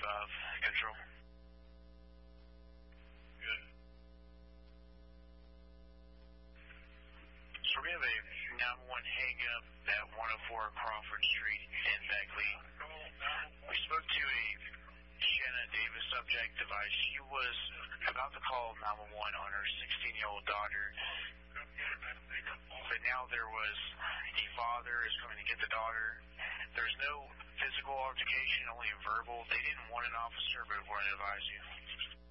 Control. Good. So we have a 911 hang-up at 104 Crawford Street in Beckley. We spoke to a Shanna Davis subject device. She was about to call 911 on her 16-year-old daughter, but now there was the father is coming to get the daughter. There's no physical altercation, only verbal. They didn't want an officer, but wanted to advise you.